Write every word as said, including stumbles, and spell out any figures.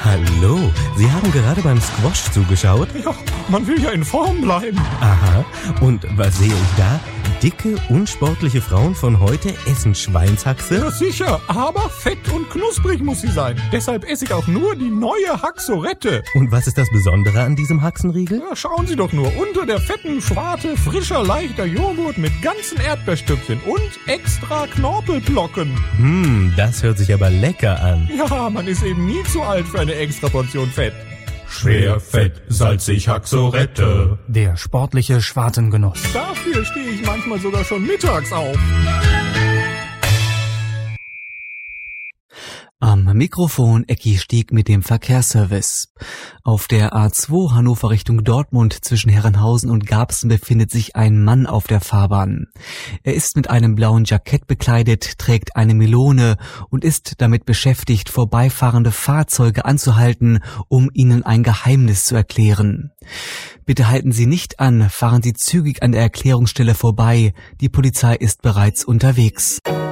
Hallo, Sie haben gerade beim Squash zugeschaut? Ja, man will ja in Form bleiben. Aha, und was sehe ich da? Dicke, unsportliche Frauen von heute essen Schweinshaxe? Ja, sicher, aber fett und knusprig muss sie sein. Deshalb esse ich auch nur die neue Haxorette. Und was ist das Besondere an diesem Haxenriegel? Ja, schauen Sie doch nur, unter der fetten Schwarte frischer, leichter Joghurt mit ganzen Erdbeerstückchen und extra Knorpelblocken. Hm, das hört sich aber lecker an. Ja, man ist eben nie zu alt für eine extra Portion Fett. Schwer, fett, salzig, Haxorette. Der sportliche Schwartengenuss. Dafür stehe ich manchmal sogar schon mittags auf. Am Mikrofon Ecki Stieg mit dem Verkehrsservice. Auf der A zwei Hannover Richtung Dortmund zwischen Herrenhausen und Garbsen befindet sich ein Mann auf der Fahrbahn. Er ist mit einem blauen Jackett bekleidet, trägt eine Melone und ist damit beschäftigt, vorbeifahrende Fahrzeuge anzuhalten, um ihnen ein Geheimnis zu erklären. Bitte halten Sie nicht an, fahren Sie zügig an der Erklärungsstelle vorbei. Die Polizei ist bereits unterwegs.